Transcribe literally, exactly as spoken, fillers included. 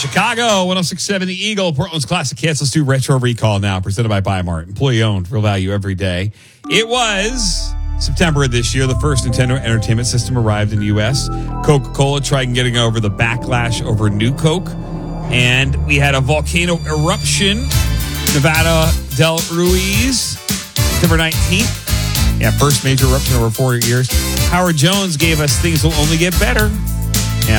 Chicago, one oh six point seven The Eagle, Portland's classic hits. Let's do Retro Recall now, presented by Buy-Mart. Employee owned, real value every day. It was September of this year. The first Nintendo Entertainment System arrived in the U S. Coca-Cola tried getting over the backlash over New Coke. And we had a volcano eruption, Nevada del Ruiz, September nineteenth. Yeah, first major eruption over four years. Howard Jones gave us Things Will Only Get Better.